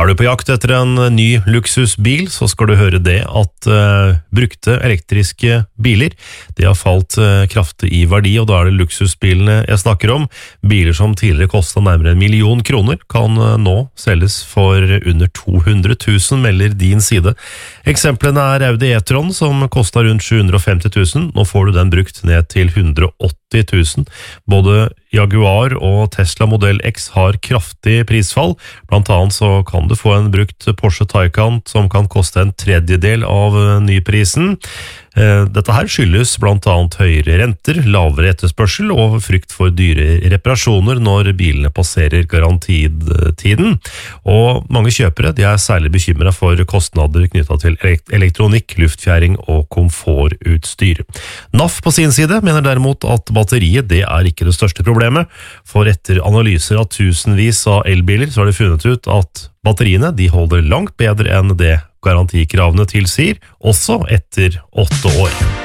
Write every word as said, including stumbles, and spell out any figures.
Er du på jakt etter en ny luksusbil, så skal du høre det at uh, brukte elektriske biler, det har falt uh, kraftig i verdi, og da er det luksusbilene jeg snakker om. Biler som tidligere kostet nærmere en million kroner, kan uh, nå selges for under to hundre tusen, melder din side. Eksemplene er Audi e-tron, som kostet rundt sju hundre og femti tusen. Nå får du den brukt ned til hundre og åtti tusen. Både Jaguar og Tesla Model X har kraftig prisfall. Blant annet så kan du få en brukt Porsche Taycan som kan koste en tredjedel av nyprisen. Dette her skyldes blant annet høyere renter, lavere etterspørsel og frykt for dyre reparasjoner når bilene passerer garantitiden. Og mange kjøpere de er særlig bekymret for kostnader knyttet til elektronikk, luftfjæring og komfortutstyr. N A F på sin side mener derimot at batteriet det er ikke det største problemet, for etter analyser av tusenvis av elbiler så har de funnet ut at batteriene de holder langt bedre enn det garantikravene tilsier, også etter åtte år.